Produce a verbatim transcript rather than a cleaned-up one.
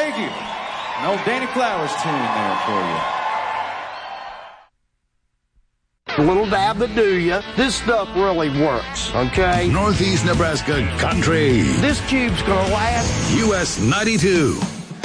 Thank you. An old Danny Flowers tune there for you. A little dab to do ya. This stuff really works, okay? Northeast Nebraska Country. This cube's gonna last. U S ninety-two.